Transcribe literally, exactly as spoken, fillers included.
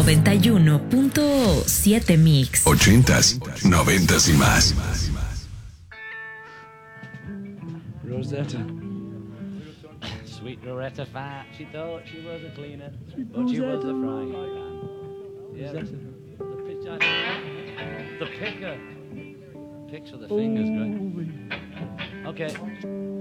noventa y uno punto siete Mix. Ochentas, noventas y más. Rosetta. Sweet Loretta Fat, she thought she was a cleaner, but she was a frying pan. Yeah, the, the, pitch, the picker. Picks with the fingers, great. Okay.